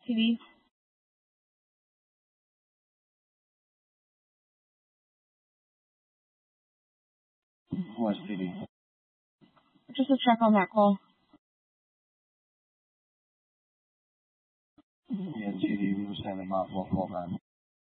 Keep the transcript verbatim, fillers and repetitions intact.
T V. Watch T V. Just to check on that call. Yeah, T V. We was having my fault call time.